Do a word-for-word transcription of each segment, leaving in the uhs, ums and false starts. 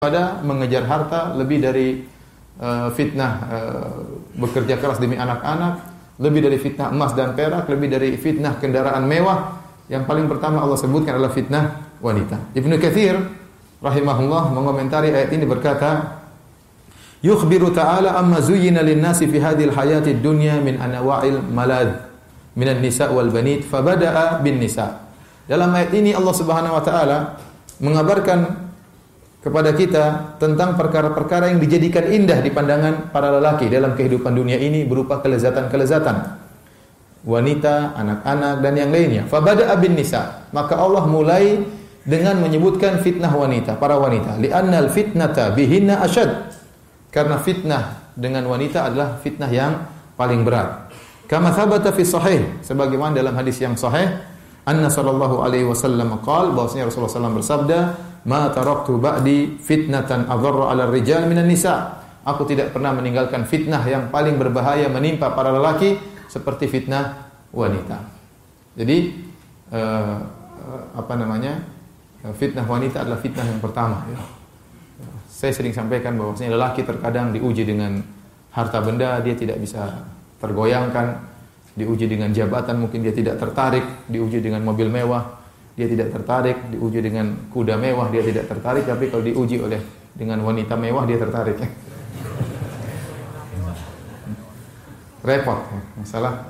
pada mengejar harta lebih dari uh, fitnah uh, bekerja keras demi anak-anak, lebih dari fitnah emas dan perak, lebih dari fitnah kendaraan mewah. Yang paling pertama Allah sebutkan adalah fitnah wanita. Ibnu Katsir rahimahullah mengomentari ayat ini berkata, yukhbiru ta'ala amma zuyyina lin-nasi fi hadhil hayatid dunya min anwa'il malad minan nisa' wal banit fabada'a bin nisa'. Dalam ayat ini Allah Subhanahu wa taala mengabarkan kepada kita tentang perkara-perkara yang dijadikan indah di pandangan para lelaki dalam kehidupan dunia ini berupa kelezatan-kelezatan wanita, anak-anak dan yang lainnya. Fabada'a bin nisa, maka Allah mulai dengan menyebutkan fitnah wanita, para wanita. Li'annal fitnata bihinna asyad, karena fitnah dengan wanita adalah fitnah yang paling berat. Kama thabata fi sahih, sebagaimana dalam hadis yang sahih, anna sallallahu alaihi wasallam qaal, bahwasanya Rasulullah sallallahu alaihi wasallam bersabda, ma taraktu ba'di fitnatan adharra 'ala ar-rijal minan nisa. Aku tidak pernah meninggalkan fitnah yang paling berbahaya menimpa para lelaki seperti fitnah wanita. Jadi uh, apa namanya? Fitnah wanita adalah fitnah yang pertama, ya. Saya sering sampaikan bahwasanya lelaki terkadang diuji dengan harta benda, dia tidak bisa tergoyangkan, diuji dengan jabatan mungkin dia tidak tertarik, diuji dengan mobil mewah dia tidak tertarik, diuji dengan kuda mewah dia tidak tertarik, tapi kalau diuji oleh dengan wanita mewah dia tertarik. Repot masalah.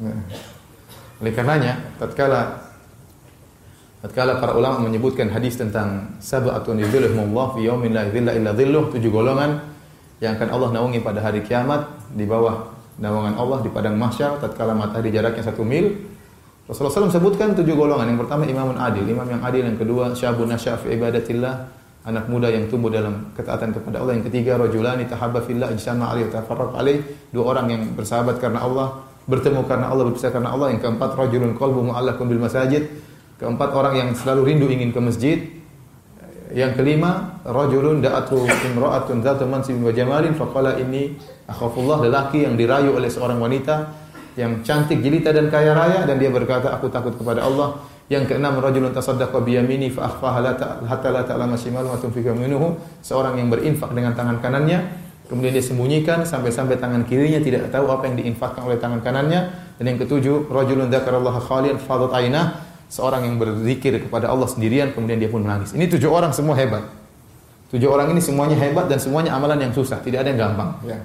Oleh karenanya tatkala tatkala para ulama menyebutkan hadis tentang sab'atun yudhilluhumullah fi yaumin la dhilla illa dhilluh, tujuh golongan yang akan Allah naungi pada hari kiamat di bawah naungan Allah di padang mahsyar tatkala matahari jaraknya satu mil. Rasulullah shallallahu alaihi wasallam sebutkan tujuh golongan. Yang pertama imamun adil, imam yang adil. Yang kedua syabun nasya' fi ibadatillah, anak muda yang tumbuh dalam ketaatan kepada Allah. Yang ketiga rajulani tahabba fillah ijtama'a alaihi wa tafarraqa alaihi, dua orang yang bersahabat karena Allah, bertemu karena Allah, berpisah karena Allah. Yang keempat rajulun qalbuhu mu'allaqun bil masajid, keempat orang yang selalu rindu ingin ke masjid. Yang kelima rajulun da'atu imra'atun dzatu mansibin wa jamalin faqala inni akhafullah, lelaki yang dirayu oleh seorang wanita yang cantik, jelita dan kaya raya dan dia berkata aku takut kepada Allah. Yang keenam rajulun tasaddaqa bi yamini fa akhfaha hatta la ta'lama shimaluhu ma tunfiqu yaminuhu, seorang yang berinfak dengan tangan kanannya kemudian dia sembunyikan sampai-sampai tangan kirinya tidak tahu apa yang diinfakkan oleh tangan kanannya. Dan yang ketujuh rajulun dzakarallaha khalian fadat ainah, seorang yang berzikir kepada Allah sendirian kemudian dia pun menangis. Ini tujuh orang semua hebat. Tujuh orang ini semuanya hebat dan semuanya amalan yang susah, tidak ada yang gampang, ya.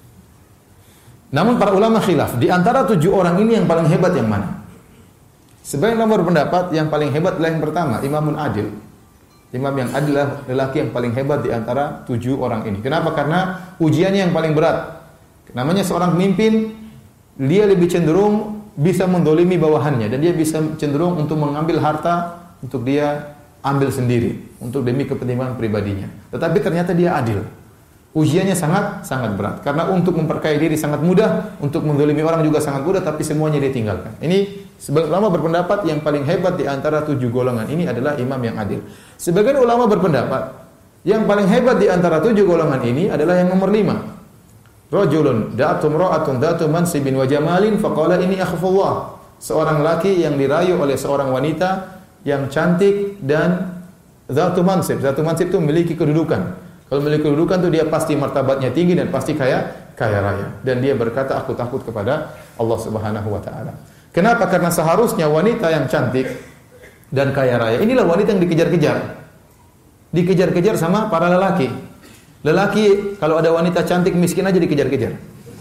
Namun para ulama khilaf, di antara tujuh orang ini yang paling hebat yang mana? Sebagian ulama berpendapat yang paling hebat adalah yang pertama, imamun adil. Imam yang adil adalah lelaki yang paling hebat di antara tujuh orang ini. Kenapa? Karena ujiannya yang paling berat. Namanya seorang pemimpin, dia lebih cenderung bisa mendolimi bawahannya dan dia bisa cenderung untuk mengambil harta untuk dia ambil sendiri untuk demi kepentingan pribadinya. Tetapi ternyata dia adil. Ujiannya sangat sangat berat karena untuk memperkaya diri sangat mudah, untuk mendolimi orang juga sangat mudah, tapi semuanya dia tinggalkan. Ini sebagian ulama berpendapat yang paling hebat di antara tujuh golongan ini adalah imam yang adil. Sebagian ulama berpendapat yang paling hebat di antara tujuh golongan ini adalah yang nomor lima. Rajulun da'atu imra'atun dzatu mansibin wa jamalin faqala inni akhafullah. Seorang laki yang dirayu oleh seorang wanita yang cantik dan dzatu mansib. Dzatu mansib itu memiliki kedudukan. Kalau memiliki kedudukan itu dia pasti martabatnya tinggi dan pasti kaya kaya raya. Dan dia berkata aku takut kepada Allah Subhanahu wa taala. Kenapa? Karena seharusnya wanita yang cantik dan kaya raya inilah wanita yang dikejar-kejar. Dikejar-kejar sama para lelaki. Lelaki kalau ada wanita cantik miskin aja dikejar-kejar.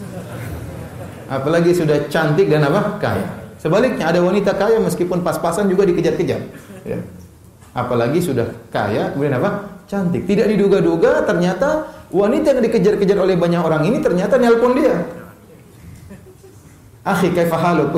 Apalagi sudah cantik dan apa? Kaya. Sebaliknya ada wanita kaya meskipun pas-pasan juga dikejar-kejar. Ya. Apalagi sudah kaya kemudian apa? Cantik. Tidak diduga-duga ternyata wanita yang dikejar-kejar oleh banyak orang ini ternyata nelpon dia. Akhi kaifa haluk?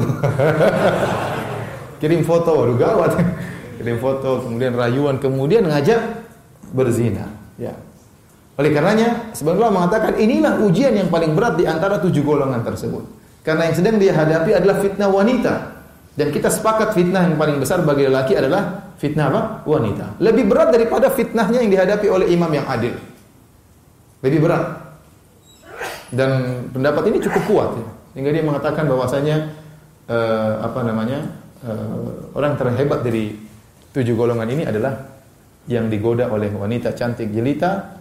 Kirim foto, aduh gawat. Kirim foto, kemudian rayuan, kemudian ngajak berzina. Ya. Oleh karenanya, sebagian ulama mengatakan inilah ujian yang paling berat di antara tujuh golongan tersebut. Karena yang sedang dia hadapi adalah fitnah wanita. Dan kita sepakat fitnah yang paling besar bagi lelaki adalah fitnah apa? Wanita. Lebih berat daripada fitnahnya yang dihadapi oleh imam yang adil. Lebih berat. Dan pendapat ini cukup kuat, ya. Sehingga dia mengatakan bahwasanya uh, apa namanya? Uh, orang terhebat dari tujuh golongan ini adalah yang digoda oleh wanita cantik jelita